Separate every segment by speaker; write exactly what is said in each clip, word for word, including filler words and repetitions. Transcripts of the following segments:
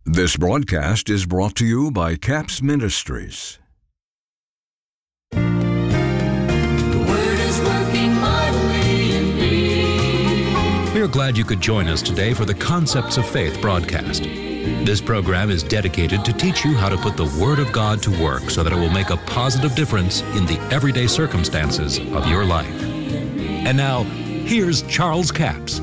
Speaker 1: This broadcast is brought to you by Capps Ministries.
Speaker 2: The Word is working mightily in me.
Speaker 3: We are glad you could join us today for the Concepts of Faith broadcast. This program is dedicated to teach you how to put the Word of God to work so that it will make a positive difference in the everyday circumstances of your life. And now, here's Charles Capps.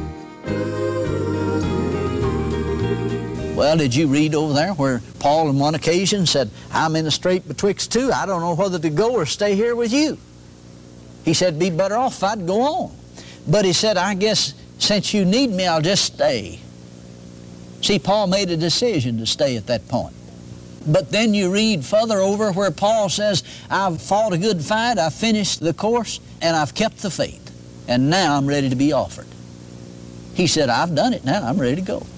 Speaker 4: Well, did you read over there where Paul on one occasion said, I'm in a strait betwixt two. I don't know whether to go or stay here with you. He said, be better off if I'd go on. But he said, I guess since you need me, I'll just stay. See, Paul made a decision to stay at that point. But then you read further over where Paul says, I've fought a good fight, I've finished the course, and I've kept the faith. And now I'm ready to be offered. He said, I've done it now, I'm ready to go.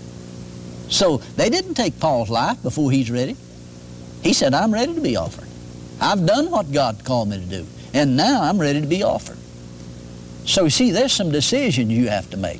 Speaker 4: So they didn't take Paul's life before he's ready. He said, I'm ready to be offered. I've done what God called me to do, and now I'm ready to be offered. So you see, there's some decisions you have to make.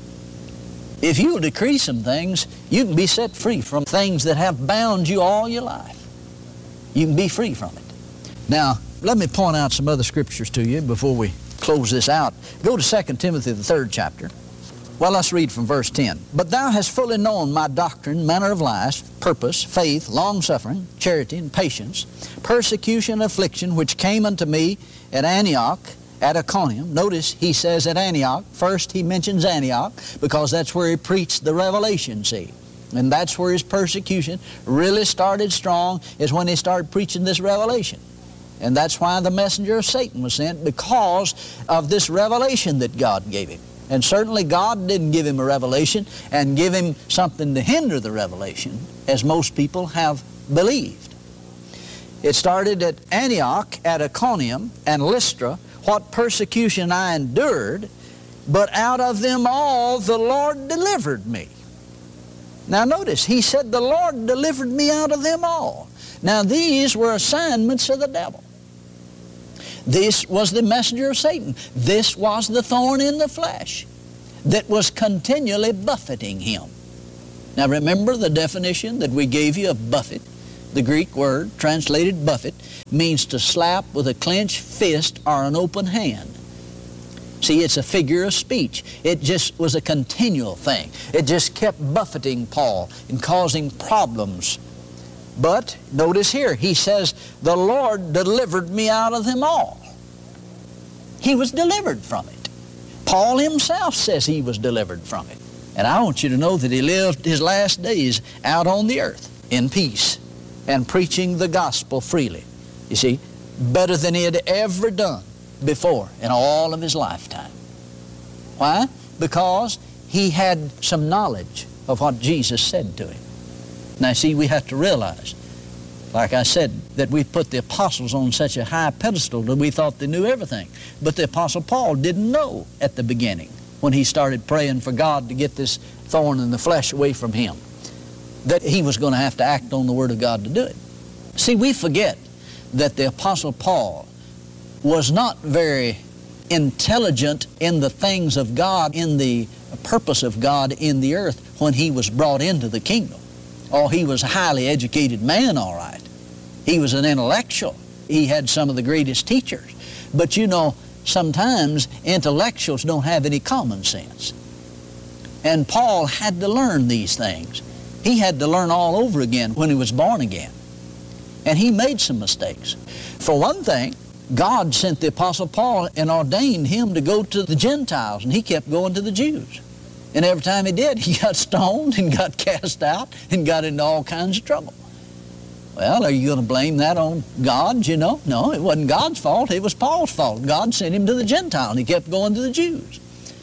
Speaker 4: If you'll decree some things, you can be set free from things that have bound you all your life. You can be free from it. Now, let me point out some other scriptures to you before we close this out. Go to Second Timothy, the third chapter. Well, let's read from verse ten. But thou hast fully known my doctrine, manner of life, purpose, faith, long-suffering, charity, and patience, persecution, affliction, which came unto me at Antioch, at Iconium. Notice he says at Antioch. First he mentions Antioch because that's where he preached the revelation, see. And that's where his persecution really started strong, is when he started preaching this revelation. And that's why the messenger of Satan was sent, because of this revelation that God gave him. And certainly God didn't give him a revelation and give him something to hinder the revelation, as most people have believed. It started at Antioch, at Iconium, and Lystra, what persecution I endured, but out of them all the Lord delivered me. Now notice, he said the Lord delivered me out of them all. Now these were assignments of the devil. This was the messenger of Satan. This was the thorn in the flesh that was continually buffeting him. Now remember the definition that we gave you of buffet. The Greek word, translated buffet, means to slap with a clenched fist or an open hand. See, it's a figure of speech. It just was a continual thing. It just kept buffeting Paul and causing problems. But notice here, he says, the Lord delivered me out of them all. He was delivered from it. Paul himself says he was delivered from it. And I want you to know that he lived his last days out on the earth in peace and preaching the gospel freely. You see, better than he had ever done before in all of his lifetime. Why? Because he had some knowledge of what Jesus said to him. Now see, we have to realize, like I said, that we put the apostles on such a high pedestal that we thought they knew everything. But the apostle Paul didn't know at the beginning, when he started praying for God to get this thorn in the flesh away from him, that he was going to have to act on the Word of God to do it. See, we forget that the apostle Paul was not very intelligent in the things of God, in the purpose of God in the earth when he was brought into the kingdom. Oh, he was a highly educated man, all right. He was an intellectual. He had some of the greatest teachers. But you know, sometimes intellectuals don't have any common sense. And Paul had to learn these things. He had to learn all over again when he was born again. And he made some mistakes. For one thing, God sent the apostle Paul and ordained him to go to the Gentiles, and he kept going to the Jews. And every time he did, he got stoned and got cast out and got into all kinds of trouble. Well, are you going to blame that on God, you know? No, it wasn't God's fault. It was Paul's fault. God sent him to the Gentile, and he kept going to the Jews.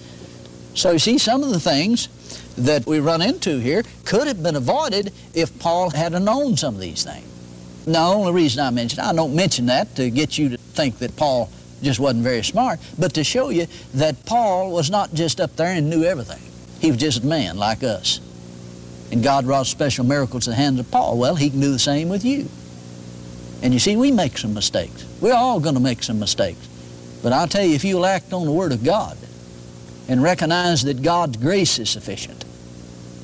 Speaker 4: So you see, some of the things that we run into here could have been avoided if Paul had known some of these things. Now, the only reason I mention it, I don't mention that to get you to think that Paul just wasn't very smart, but to show you that Paul was not just up there and knew everything. He was just a man like us. And God wrought special miracles in the hands of Paul. Well, he can do the same with you. And you see, we make some mistakes. We're all going to make some mistakes. But I'll tell you, if you'll act on the Word of God and recognize that God's grace is sufficient,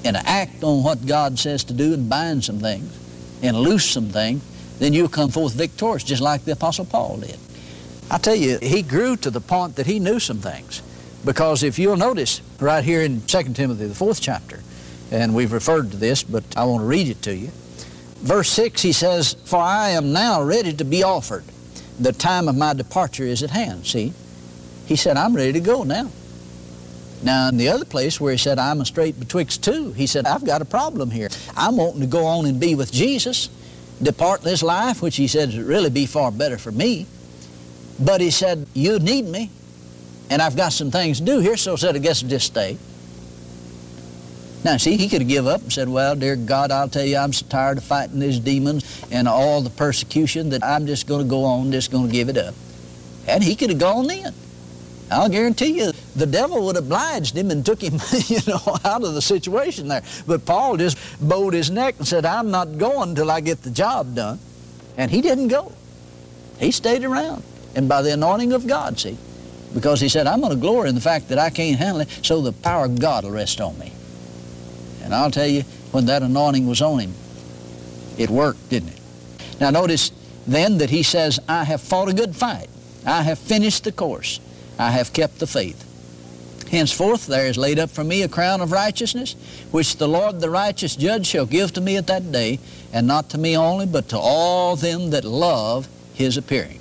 Speaker 4: and act on what God says to do and bind some things and loose some things, then you'll come forth victorious, just like the Apostle Paul did. I tell you, he grew to the point that he knew some things. Because if you'll notice, right here in Second Timothy, the fourth chapter, and we've referred to this, but I want to read it to you. Verse six, he says, "For I am now ready to be offered. The time of my departure is at hand." See? He said, I'm ready to go now. Now, in the other place where he said, I'm a strait betwixt two, he said, I've got a problem here. I'm wanting to go on and be with Jesus, depart this life, which he said would really be far better for me. But he said, you need me, and I've got some things to do here, so I said, I guess I'll just stay. Now, see, he could have given up and said, well, dear God, I'll tell you, I'm so tired of fighting these demons and all the persecution that I'm just going to go on, just going to give it up. And he could have gone then. I'll guarantee you, the devil would have obliged him and took him, you know, out of the situation there. But Paul just bowed his neck and said, I'm not going until I get the job done. And he didn't go. He stayed around. And by the anointing of God, see, because he said, I'm going to glory in the fact that I can't handle it, so the power of God will rest on me. And I'll tell you, when that anointing was on him, it worked, didn't it? Now notice then that he says, I have fought a good fight. I have finished the course. I have kept the faith. Henceforth there is laid up for me a crown of righteousness, which the Lord the righteous judge shall give to me at that day, and not to me only, but to all them that love his appearing.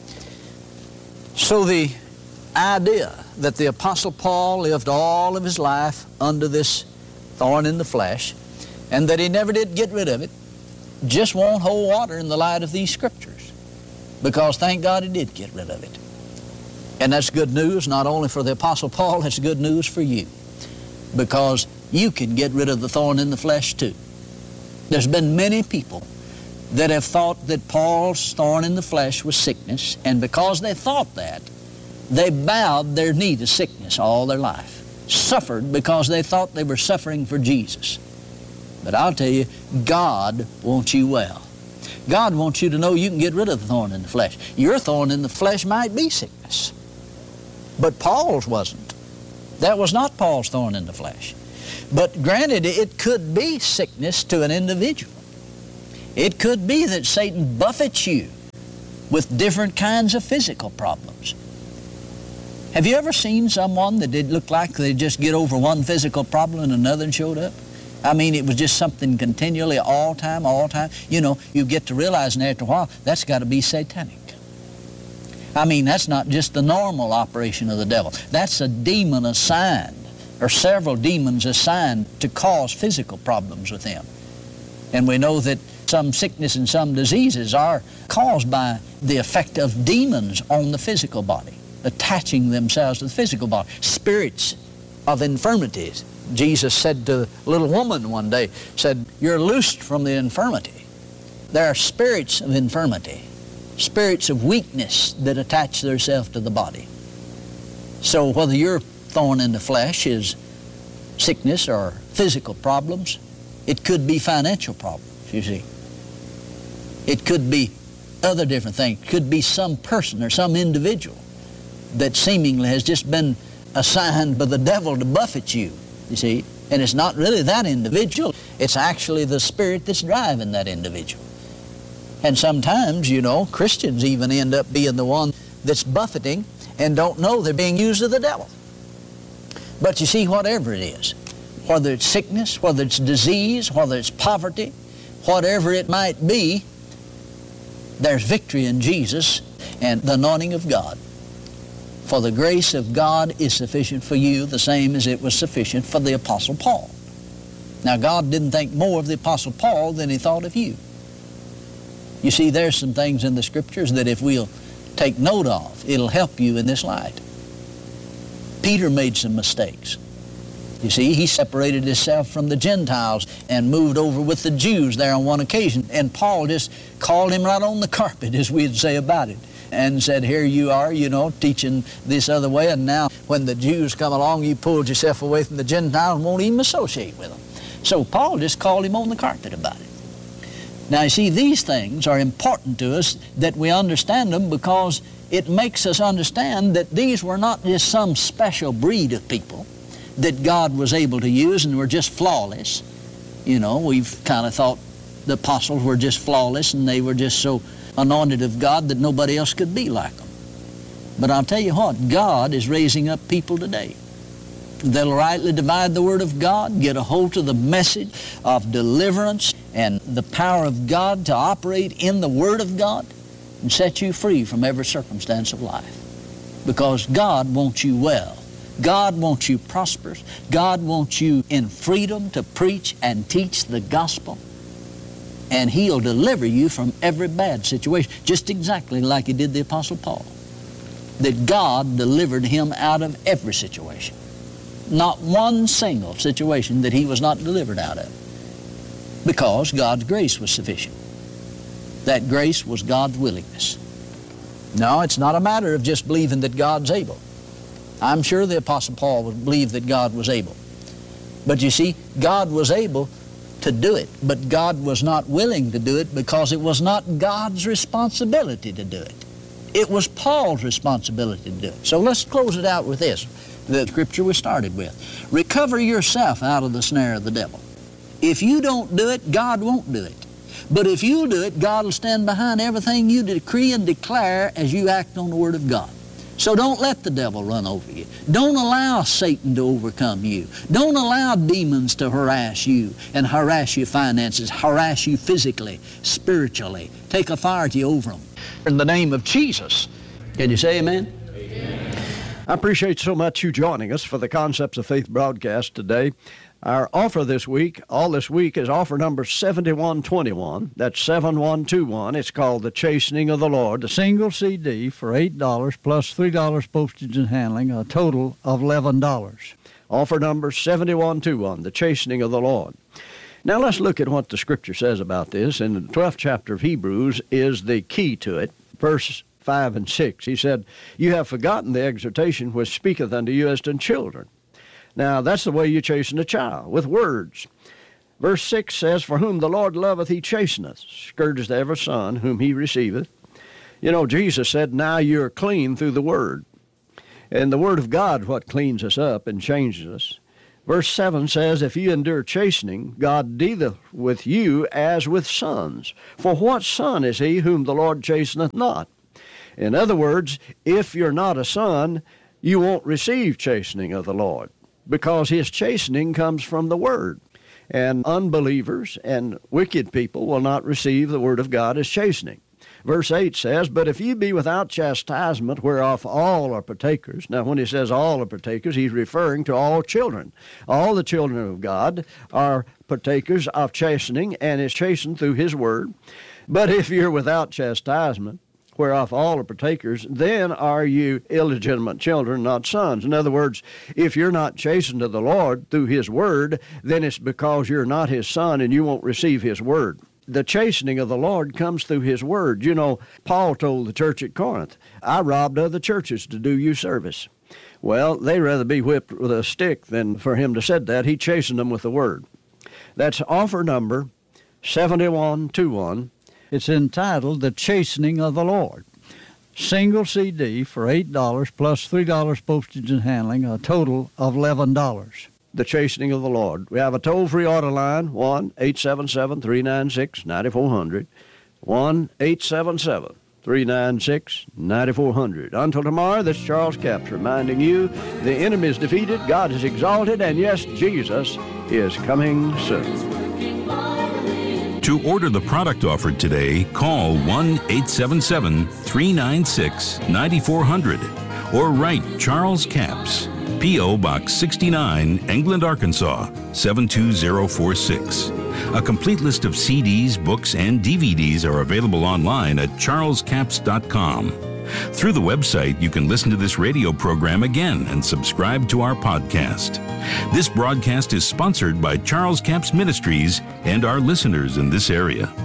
Speaker 4: So the idea that the Apostle Paul lived all of his life under this thorn in the flesh, and that he never did get rid of it, just won't hold water in the light of these scriptures. Because thank God he did get rid of it. And that's good news not only for the Apostle Paul, that's good news for you. Because you can get rid of the thorn in the flesh too. There's been many people that have thought that Paul's thorn in the flesh was sickness, and because they thought that, they bowed their knee to sickness all their life. Suffered because they thought they were suffering for Jesus. But I'll tell you, God wants you well. God wants you to know you can get rid of the thorn in the flesh. Your thorn in the flesh might be sickness, but Paul's wasn't. That was not Paul's thorn in the flesh. But granted, it could be sickness to an individual. It could be that Satan buffets you with different kinds of physical problems. Have you ever seen someone that did look like they'd just get over one physical problem and another showed up? I mean, it was just something continually, all time, all time. You know, you get to realizing after a while, that's got to be satanic. I mean, that's not just the normal operation of the devil. That's a demon assigned, or several demons assigned to cause physical problems with them. And we know that some sickness and some diseases are caused by the effect of demons on the physical body, attaching themselves to the physical body. Spirits of infirmities. Jesus said to a little woman one day, said, you're loosed from the infirmity. There are spirits of infirmity, spirits of weakness that attach themselves to the body. So whether your thorn in the flesh is sickness or physical problems, it could be financial problems, you see. It could be other different things. It could be some person or some individual that seemingly has just been assigned by the devil to buffet you, you see. And it's not really that individual. It's actually the spirit that's driving that individual. And sometimes, you know, Christians even end up being the one that's buffeting and don't know they're being used of the devil. But you see, whatever it is, whether it's sickness, whether it's disease, whether it's poverty, whatever it might be, there's victory in Jesus and the anointing of God. For the grace of God is sufficient for you, the same as it was sufficient for the Apostle Paul. Now, God didn't think more of the Apostle Paul than he thought of you. You see, there's some things in the Scriptures that if we'll take note of, it'll help you in this light. Peter made some mistakes. You see, he separated himself from the Gentiles and moved over with the Jews there on one occasion. And Paul just called him right on the carpet, as we'd say about it, and said, here you are, you know, teaching this other way, and now when the Jews come along, you pulled yourself away from the Gentiles and won't even associate with them. So Paul just called him on the carpet about it. Now, you see, these things are important to us that we understand them, because it makes us understand that these were not just some special breed of people, that God was able to use and were just flawless. You know, we've kind of thought the apostles were just flawless and they were just so anointed of God that nobody else could be like them. But I'll tell you what, God is raising up people today that'll rightly divide the Word of God, get a hold of the message of deliverance and the power of God to operate in the Word of God and set you free from every circumstance of life. Because God wants you well. God wants you prosperous. God wants you in freedom to preach and teach the gospel. And He'll deliver you from every bad situation, just exactly like He did the Apostle Paul. That God delivered him out of every situation. Not one single situation that he was not delivered out of. Because God's grace was sufficient. That grace was God's willingness. No, it's not a matter of just believing that God's able. I'm sure the Apostle Paul would believe that God was able. But you see, God was able to do it, but God was not willing to do it because it was not God's responsibility to do it. It was Paul's responsibility to do it. So let's close it out with this, the scripture we started with. Recover yourself out of the snare of the devil. If you don't do it, God won't do it. But if you do it, God will stand behind everything you decree and declare as you act on the Word of God. So don't let the devil run over you. Don't allow Satan to overcome you. Don't allow demons to harass you and harass your finances, harass you physically, spiritually. Take authority over them. In the name of Jesus. Can you say amen?
Speaker 5: Amen. I appreciate so much you joining us for the Concepts of Faith broadcast today. Our offer this week, all this week, is offer number seventy-one twenty-one. That's seven one two one. It's called The Chastening of the Lord. A single C D for eight dollars plus three dollars postage and handling, a total of eleven dollars. Offer number seventy-one twenty-one, The Chastening of the Lord. Now let's look at what the Scripture says about this. In the twelfth chapter of Hebrews is the key to it. Verse five and six. He said, "You have forgotten the exhortation which speaketh unto you as to children." Now, that's the way you chasten a child, with words. Verse six says, "For whom the Lord loveth, he chasteneth, scourgeth every son whom he receiveth." You know, Jesus said, now you're clean through the Word. And the Word of God what cleans us up and changes us. Verse seven says, "If you endure chastening, God dealeth with you as with sons. For what son is he whom the Lord chasteneth not?" In other words, if you're not a son, you won't receive chastening of the Lord, because his chastening comes from the Word. And unbelievers and wicked people will not receive the Word of God as chastening. Verse eight says, "But if ye be without chastisement, whereof all are partakers." Now, when he says all are partakers, he's referring to all children. All the children of God are partakers of chastening, and is chastened through his Word. "But if you're without chastisement, whereof all are partakers, then are you illegitimate children, not sons." In other words, if you're not chastened of the Lord through his Word, then it's because you're not his son and you won't receive his Word. The chastening of the Lord comes through his Word. You know, Paul told the church at Corinth, "I robbed other churches to do you service." Well, they'd rather be whipped with a stick than for him to said that. He chastened them with the Word. That's offer number seventy-one twenty-one. It's entitled The Chastening of the Lord. Single C D for eight dollars plus three dollars postage and handling, a total of eleven dollars. The Chastening of the Lord. We have a toll-free order line, one eight seven seven, three nine six, nine four zero zero, one eight seven seven, three nine six, nine four zero zero. Until tomorrow, this is Charles Capps reminding you the enemy is defeated, God is exalted, and yes, Jesus is coming soon.
Speaker 3: To order the product offered today, call one eight seven seven, three nine six, nine four zero zero or write Charles Capps, P O. Box sixty-nine, England, Arkansas, seven two zero four six. A complete list of C Ds, books, and D V Ds are available online at charles capps dot com. Through the website, you can listen to this radio program again and subscribe to our podcast. This broadcast is sponsored by Charles Capps Ministries and our listeners in this area.